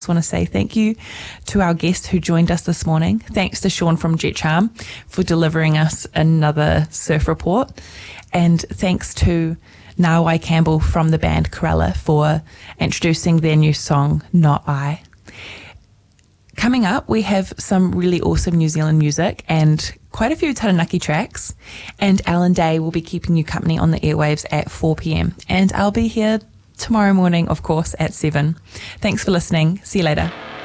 just want to say thank you to our guest who joined us this morning. Thanks to Sean from Jet Charm for delivering us another surf report. And thanks to Nawai Campbell from the band Corella for introducing their new song, Not I. Coming up, we have some really awesome New Zealand music and quite a few Taranaki tracks. And Alan Day will be keeping you company on the airwaves at 4 p.m. And I'll be here tomorrow morning, of course, at 7. Thanks for listening. See you later.